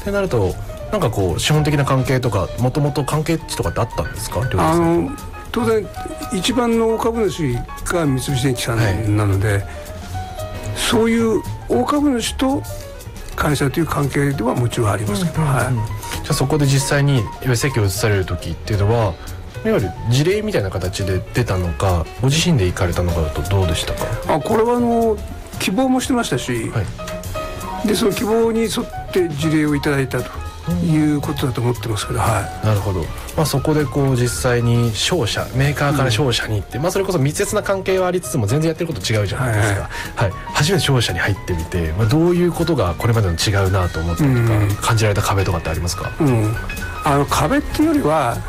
そうなるとなんかこう資本的な関係とかもともと関係値とかってあったんですか？ 当然一番の大株主が三菱電機さんなので、そういう大株主と会社という関係ではもちろんありますけど、じゃあそこで実際に席を移される時っていうのはいわゆる事例みたいな形で出たのかご自身で行かれたのかだとどうでしたか？ これは希望もしてましたし、でその希望に沿って事例をいただいたということだと思ってますけど、なるほど。そこでこう実際に商社メーカーから商社に行って、それこそ密接な関係はありつつも全然やってること違うじゃないですか。初めて商社に入ってみて、どういうことがこれまでの違うなと思ったとか、感じられた壁とかってありますか？ 壁っていうよりは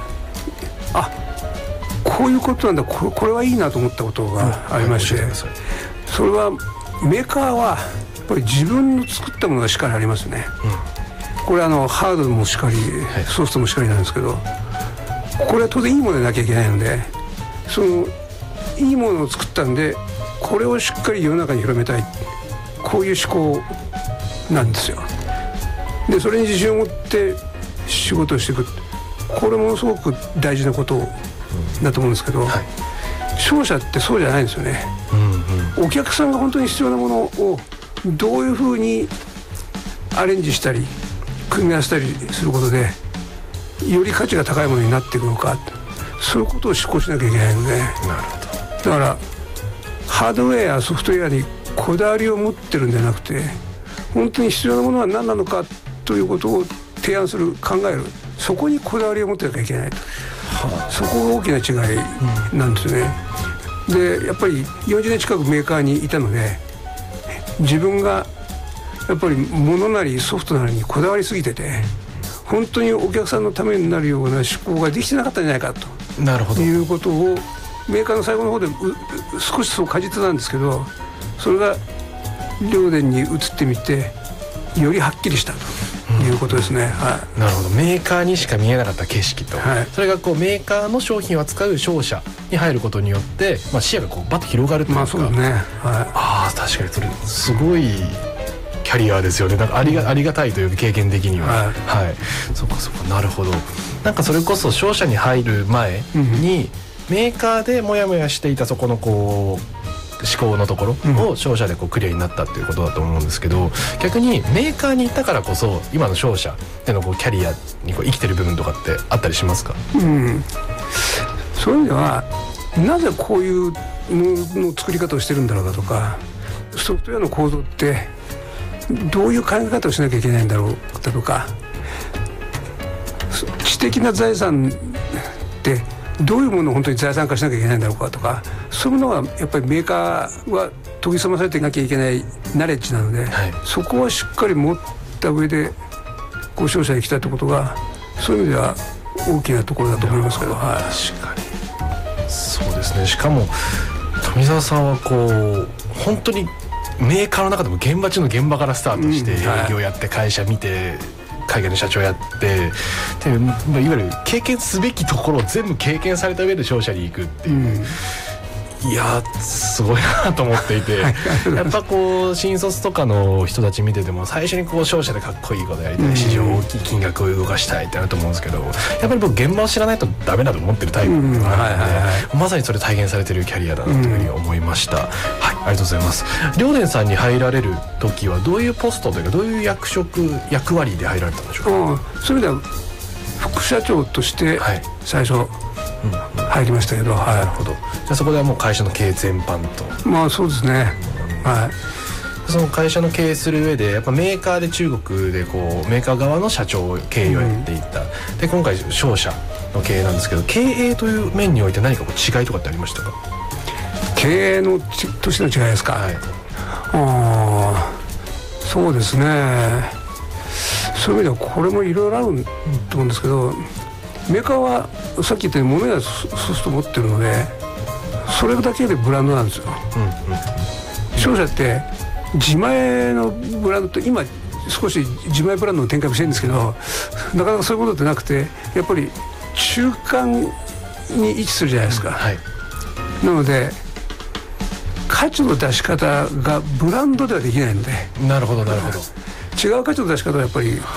こういうことなんだ、これはいいなと思ったことがありまして、それはメーカーはやっぱり自分の作ったものがしっかりありますね。これハードもしっかりソフトもしっかりなんですけど、これは当然いいものでなきゃいけないので、そのいいものを作ったんでこれをしっかり世の中に広めたい、こういう思考なんですよ。でそれに自信を持って仕事をしていく、これものすごく大事なことだと思うんですけど、商社ってそうじゃないんですよね。お客さんが本当に必要なものをどういうふうにアレンジしたり組み合わせたりすることでより価値が高いものになっていくのか、そういうことを執行しなきゃいけないので、だからハードウェアソフトウェアにこだわりを持ってるんじゃなくて、本当に必要なものは何なのかということを提案する、考える、そこにこだわりを持ってなきゃいけないと、そこが大きな違いなんですね。でやっぱり40年近くメーカーにいたので、自分がやっぱり物なりソフトなりにこだわりすぎてて、本当にお客さんのためになるような思考ができてなかったんじゃないかということをメーカーの最後の方で少しそう感じてたんですけど、それが両電に移ってみてよりはっきりしたということですね。 なるほど。メーカーにしか見えなかった景色と、それがこうメーカーの商品を扱う商社に入ることによって、視野がこうバッと広がるというか、 そうですね。 確かにそれすごいキャリアですよね。なんかありがたいという経験的には、そこなるほど。なんかそれこそ商社に入る前に、メーカーでモヤモヤしていたそこのこう思考のところを商社でこうクリアになったっていうことだと思うんですけど、逆にメーカーに行ったからこそ今の商社でのこうキャリアにこう生きてる部分とかってあったりしますか？ そういう意味ではなぜこういうの作り方をしてるんだろうかとか、ソフトウェアの構造ってどういう考え方をしなきゃいけないんだろうだとか、知的な財産ってどういうものを本当に財産化しなきゃいけないんだろうかとか、そういうのはやっぱりメーカーは研ぎ澄まされていなきゃいけないナレッジなので、そこはしっかり持った上でご商社に来たってことが、そういう意味では大きなところだと思いますけど。 確かにそうですね。しかも富澤さんはこう本当にメーカーの中でも現場中の現場からスタートして営業やって会社見て海外の社長やってで、いわゆる経験すべきところを全部経験された上で商社に行くっていう、いやすごいなと思っていてやっぱこう新卒とかの人たち見てても最初にこう商社でかっこいいことやりたい、市場大きい金額を動かしたいってなると思うんですけど、やっぱり僕現場を知らないとダメだと思ってるタイプなので、まさにそれ体現されてるキャリアだなというふうに思いました。ありがとうございます。両電さんに入られる時はどういうポストというかどういう役割で入られたんでしょうか？ それでは副社長として最初入りましたけど、 なるほど。じゃあそこではもう会社の経営全般と。 そうですね。 その会社の経営する上でやっぱメーカーで中国でこうメーカー側の社長経営をやっていた、で今回商社の経営なんですけど、経営という面において何かこう違いとかってありましたか？ 経営のとしての違いですか？そうですね。そういう意味ではこれもいろいろあると思うんですけど、メーカーはさっき言ったように物やソフト持ってるので、それだけでブランドなんですよ。商社って自前のブランドって今少し自前ブランドの展開もしてるんですけど、なかなかそういうことってなくて、やっぱり中間に位置するじゃないですか。なので価値の出し方がブランドではできないので。 なるほどなるほど。 違う価値の出し方はやっぱり